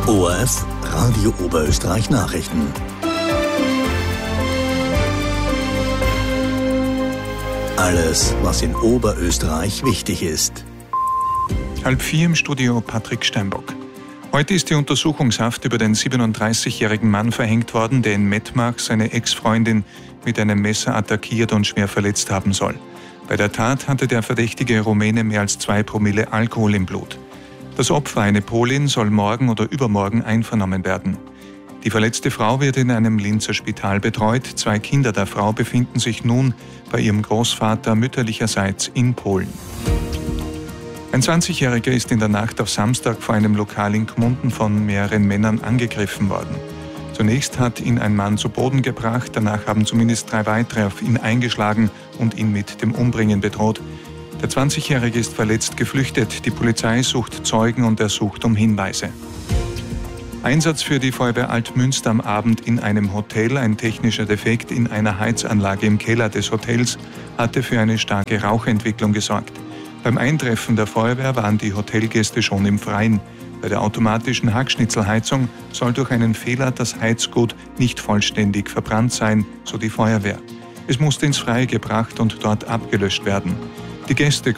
ORF Radio Oberösterreich Nachrichten. Alles, was in Oberösterreich wichtig ist. 3:30 im Studio Patrick Steinbock. Heute ist die Untersuchungshaft über den 37-jährigen Mann verhängt worden, der in Mettmach seine Ex-Freundin mit einem Messer attackiert und schwer verletzt haben soll. Bei der Tat hatte der verdächtige Rumäne mehr als 2 Promille Alkohol im Blut. Das Opfer, eine Polin, soll morgen oder übermorgen einvernommen werden. Die verletzte Frau wird in einem Linzer Spital betreut. 2 Kinder der Frau befinden sich nun bei ihrem Großvater mütterlicherseits in Polen. Ein 20-Jähriger ist in der Nacht auf Samstag vor einem Lokal in Gmunden von mehreren Männern angegriffen worden. Zunächst hat ihn ein Mann zu Boden gebracht, danach haben zumindest 3 weitere auf ihn eingeschlagen und ihn mit dem Umbringen bedroht. Der 20-Jährige ist verletzt geflüchtet. Die Polizei sucht Zeugen und ersucht um Hinweise. Einsatz für die Feuerwehr Altmünster am Abend in einem Hotel. Ein technischer Defekt in einer Heizanlage im Keller des Hotels hatte für eine starke Rauchentwicklung gesorgt. Beim Eintreffen der Feuerwehr waren die Hotelgäste schon im Freien. Bei der automatischen Hackschnitzelheizung soll durch einen Fehler das Heizgut nicht vollständig verbrannt sein, so die Feuerwehr. Es musste ins Freie gebracht und dort abgelöscht werden. Die Gäste